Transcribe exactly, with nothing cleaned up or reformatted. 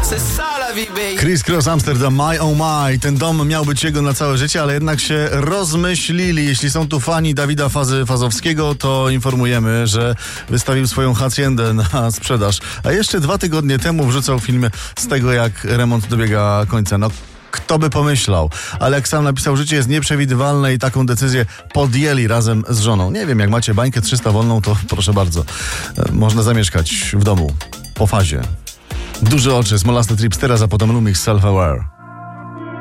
Criss Cross Amsterdam, My Oh My. Ten dom miał być jego na całe życie, ale jednak się rozmyślili. Jeśli są tu fani Dawida Fazy Fazowskiego, to informujemy, że wystawił swoją haciendę na sprzedaż. A jeszcze dwa tygodnie temu wrzucał film z tego, jak remont dobiega końca. No, kto by pomyślał? Ale jak sam napisał, życie jest nieprzewidywalne i taką decyzję podjęli razem z żoną. Nie wiem, jak macie bańkę trzysta wolną, to proszę bardzo. Można zamieszkać w domu po fazie. Duże oczy, Smolasty Tripstera, a potem Lumix Self-Aware.